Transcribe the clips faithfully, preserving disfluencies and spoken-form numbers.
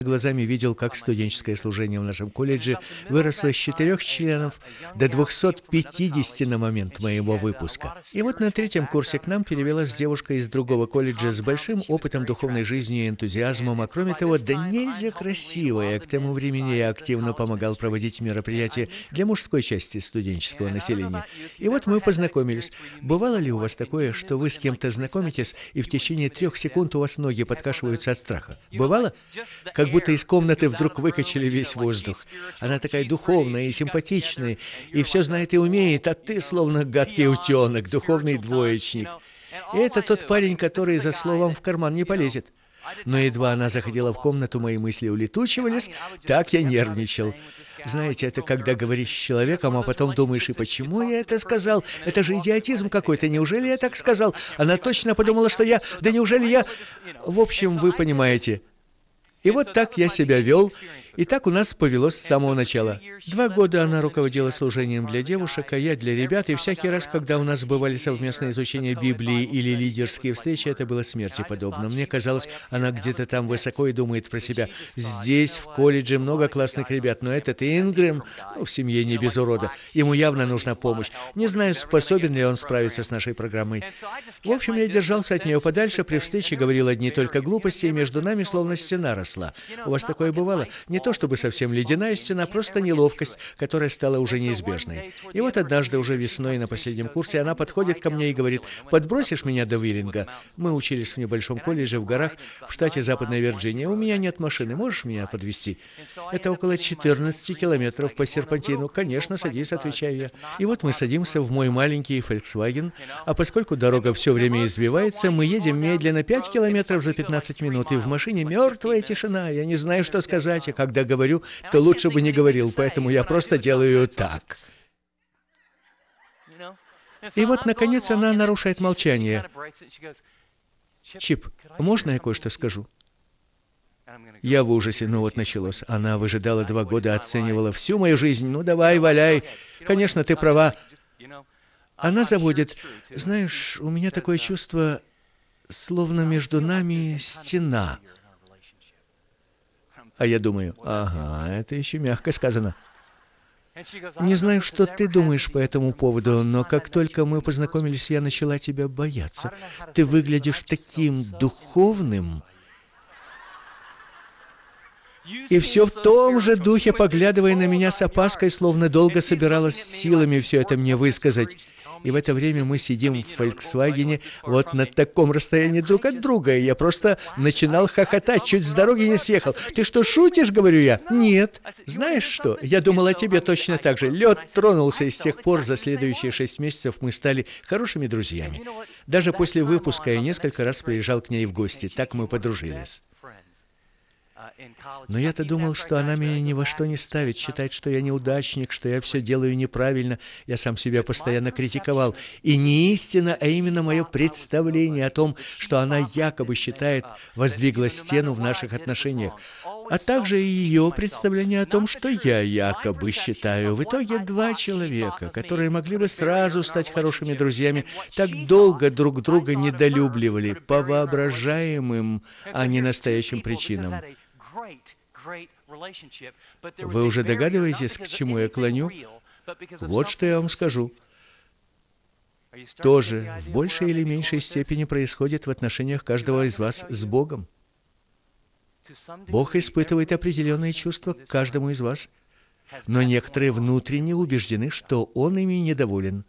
Глазами видел, как студенческое служение в нашем колледже выросло с четырех членов до двухсот пятидесяти на момент моего выпуска. И вот на третьем курсе к нам перевелась девушка из другого колледжа с большим опытом духовной жизни и энтузиазмом, а кроме того, да нельзя красивая. К тому времени я активно помогал проводить мероприятия для мужской части студенческого населения. И вот мы познакомились. Бывало ли у вас такое, что вы с кем-то знакомитесь, и в течение трех секунд у вас ноги подкашиваются от страха? Бывало? Как будто из комнаты вдруг выкачали весь воздух. Она такая духовная и симпатичная, и все знает и умеет, а ты словно гадкий утенок, духовный двоечник. И это тот парень, который за словом в карман не полезет. Но едва она заходила в комнату, мои мысли улетучивались, так я нервничал. Знаете, это когда говоришь с человеком, а потом думаешь, и почему я это сказал? Это же идиотизм какой-то, неужели я так сказал? Она точно подумала, что я... Да неужели я... В общем, вы понимаете... И вот так я себя вел, и так у нас повелось с самого начала. Два года она руководила служением для девушек, а я для ребят, и всякий раз, когда у нас бывали совместное изучение Библии или лидерские встречи, это было смерти подобно. Мне казалось, она где-то там высоко и думает про себя. Здесь, в колледже, много классных ребят, но этот Ингрэм, ну, в семье не без урода, ему явно нужна помощь. Не знаю, способен ли он справиться с нашей программой. В общем, я держался от нее подальше, при встрече говорил одни только глупости, и между нами словно стена росла. У вас такое бывало? Не то чтобы совсем ледяная стена, просто неловкость, которая стала уже неизбежной. И вот однажды, уже весной на последнем курсе, она подходит ко мне и говорит: «Подбросишь меня до Уиллинга? Мы учились в небольшом колледже в горах в штате Западная Вирджиния. У меня нет машины, можешь меня подвезти?» Это около четырнадцати километров по серпантину. «Конечно, садись», отвечаю я. И вот мы садимся в мой маленький Volkswagen, а поскольку дорога все время избивается, мы едем медленно пять километров за пятнадцать минут, и в машине мертвая тишина. Я не знаю, что сказать, а когда говорю, то лучше бы не говорил, поэтому я просто делаю так. И вот, наконец, она нарушает молчание. «Чип, можно я кое-что скажу?» Я в ужасе, ну вот началось. Она выжидала два года, оценивала всю мою жизнь. «Ну давай, валяй. Конечно, ты права». Она заводит. «Знаешь, у меня такое чувство, словно между нами стена». А я думаю, ага, это еще мягко сказано. «Не знаю, что ты думаешь по этому поводу, но как только мы познакомились, я начала тебя бояться. Ты выглядишь таким духовным». И все в том же духе, поглядывая на меня с опаской, словно долго собиралась силами все это мне высказать. И в это время мы сидим в «Фольксвагене» вот на таком расстоянии друг от друга, и я просто начинал хохотать, чуть с дороги не съехал. «Ты что, шутишь?» — говорю я. «Нет». «Знаешь что? Я думал о тебе точно так же. Лед тронулся, и с тех пор за следующие шесть месяцев мы стали хорошими друзьями. Даже после выпуска я несколько раз приезжал к ней в гости, так мы подружились». Но я-то думал, что она меня ни во что не ставит, считает, что я неудачник, что я все делаю неправильно. Я сам себя постоянно критиковал. И не истина, а именно мое представление о том, что она якобы считает, воздвигла стену в наших отношениях. А также и ее представление о том, что я якобы считаю. В итоге два человека, которые могли бы сразу стать хорошими друзьями, так долго друг друга недолюбливали по воображаемым, а не настоящим причинам. Вы уже догадываетесь, к чему я клоню? Вот что я вам скажу. Тоже в большей или меньшей степени происходит в отношениях каждого из вас с Богом. Бог испытывает определенные чувства к каждому из вас, но некоторые внутренне убеждены, что Он ими недоволен.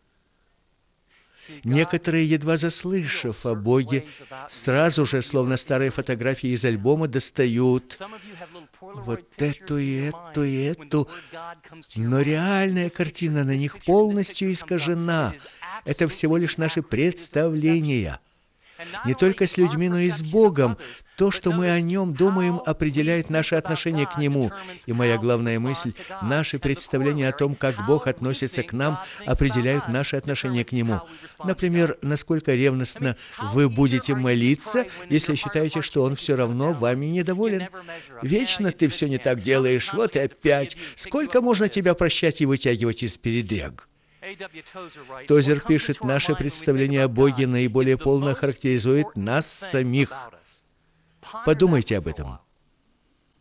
Некоторые, едва заслышав о Боге, сразу же, словно старые фотографии из альбома, достают вот эту и эту и эту, но реальная картина на них полностью искажена. Это всего лишь наши представления. Не только с людьми, но и с Богом. То, что мы о Нем думаем, определяет наше отношение к Нему. И моя главная мысль, наши представления о том, как Бог относится к нам, определяют наше отношение к Нему. Например, насколько ревностно вы будете молиться, если считаете, что Он все равно вами недоволен. Вечно ты все не так делаешь, вот и опять. Сколько можно тебя прощать и вытягивать из передряг? Тозер пишет, наше представление о Боге наиболее полно характеризует нас самих. Подумайте об этом.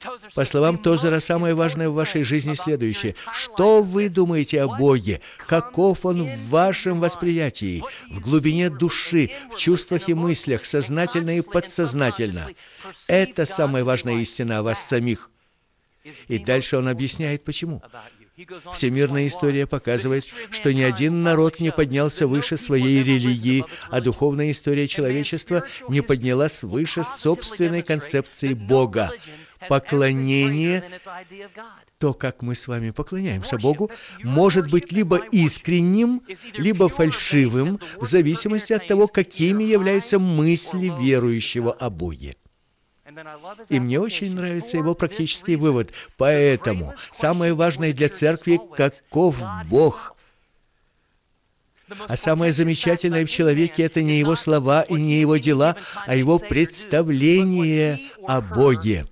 По словам Тозера, самое важное в вашей жизни следующее. Что вы думаете о Боге? Каков Он в вашем восприятии, в глубине души, в чувствах и мыслях, сознательно и подсознательно? Это самая важная истина о вас самих. И дальше он объясняет, почему. Всемирная история показывает, что ни один народ не поднялся выше своей религии, а духовная история человечества не поднялась выше собственной концепции Бога. Поклонение, то, как мы с вами поклоняемся Богу, может быть либо искренним, либо фальшивым, в зависимости от того, какими являются мысли верующего о Боге. И мне очень нравится его практический вывод. Поэтому самое важное для церкви – каков Бог. А самое замечательное в человеке – это не его слова и не его дела, а его представление о Боге.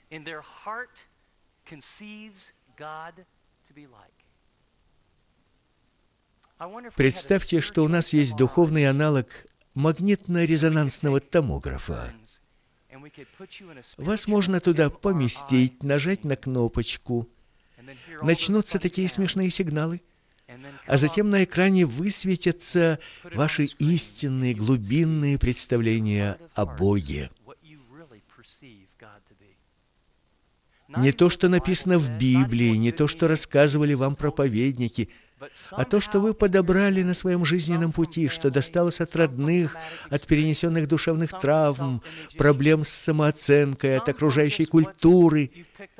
Представьте, что у нас есть духовный аналог магнитно-резонансного томографа. Вас можно туда поместить, нажать на кнопочку. Начнутся такие смешные сигналы, а затем на экране высветятся ваши истинные, глубинные представления о Боге. Не то, что написано в Библии, не то, что рассказывали вам проповедники, а то, что вы подобрали на своем жизненном пути, что досталось от родных, от перенесенных душевных травм, проблем с самооценкой, от окружающей культуры.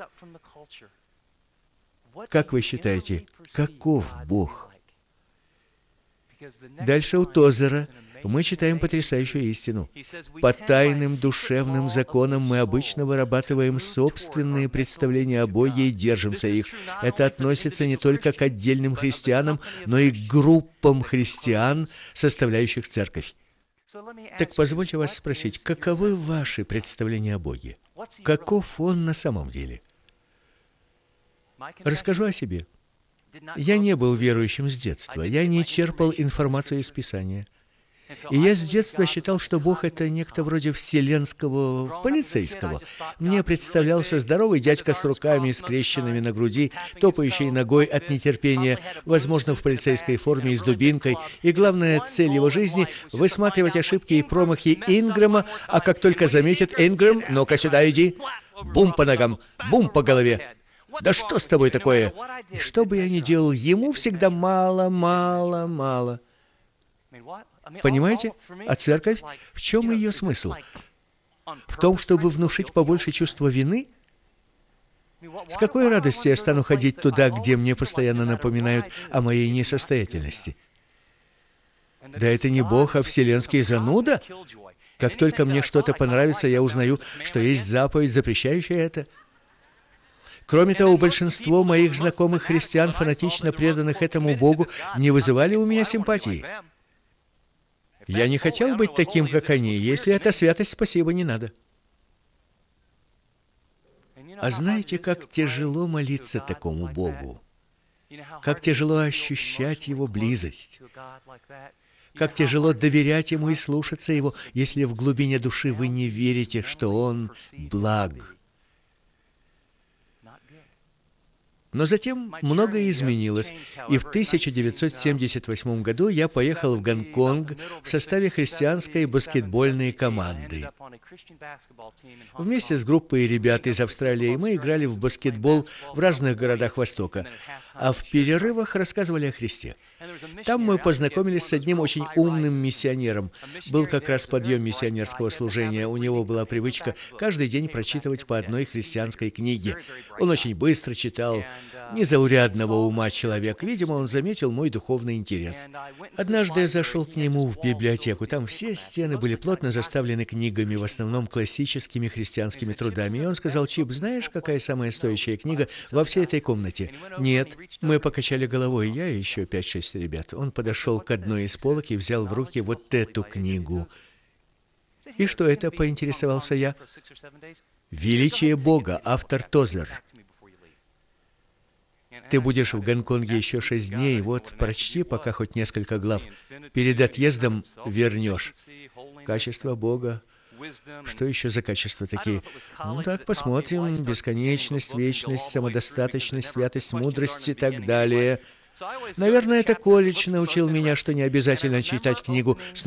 Как вы считаете, каков Бог? Дальше у Тозера мы читаем потрясающую истину. По тайным душевным законам мы обычно вырабатываем собственные представления о Боге и держимся их. Это относится не только к отдельным христианам, но и к группам христиан, составляющих церковь. Так позвольте вас спросить, каковы ваши представления о Боге? Каков Он на самом деле? Расскажу о себе. Я не был верующим с детства. Я не черпал информацию из Писания. И я с детства считал, что Бог — это некто вроде вселенского полицейского. Мне представлялся здоровый дядька с руками, скрещенными на груди, топающий ногой от нетерпения, возможно, в полицейской форме и с дубинкой. И главная цель его жизни — высматривать ошибки и промахи Ингрэма, а как только заметит Ингрэм: «Ну-ка сюда иди!» Бум по ногам, бум по голове. «Да что с тобой такое?» И что бы я ни делал, ему всегда мало, мало, мало. Понимаете? А церковь, в чем ее смысл? В том, чтобы внушить побольше чувства вины? С какой радостью я стану ходить туда, где мне постоянно напоминают о моей несостоятельности? Да это не Бог, а вселенский зануда. Как только мне что-то понравится, я узнаю, что есть заповедь, запрещающая это. Кроме того, большинство моих знакомых христиан, фанатично преданных этому Богу, не вызывали у меня симпатии. Я не хотел быть таким, как они. Если это святость, спасибо, не надо. А знаете, как тяжело молиться такому Богу? Как тяжело ощущать Его близость? Как тяжело доверять Ему и слушаться Его, если в глубине души вы не верите, что Он благ. Но затем многое изменилось, и в тысяча девятьсот семьдесят восьмом году я поехал в Гонконг в составе христианской баскетбольной команды. Вместе с группой ребят из Австралии мы играли в баскетбол в разных городах Востока, а в перерывах рассказывали о Христе. Там мы познакомились с одним очень умным миссионером. Был как раз подъем миссионерского служения. У него была привычка каждый день прочитывать по одной христианской книге. Он очень быстро читал. Незаурядного ума человек. Видимо, он заметил мой духовный интерес. Однажды я зашел к нему в библиотеку. Там все стены были плотно заставлены книгами, в основном классическими христианскими трудами. И он сказал: «Чип, знаешь, какая самая стоящая книга во всей этой комнате?» «Нет». Мы покачали головой, я и еще пять-шесть ребят. Он подошел к одной из полок и взял в руки вот эту книгу. «И что это?» — поинтересовался я. «Величие Бога», автор Тозер. Ты будешь в Гонконге еще шесть дней, вот прочти пока хоть несколько глав. Перед отъездом вернешь. Качество Бога, Что еще за качества такие? Ну так, посмотрим. Бесконечность, вечность, самодостаточность, святость, мудрость и так далее. Наверное, это колледж научил меня, что не обязательно читать книгу с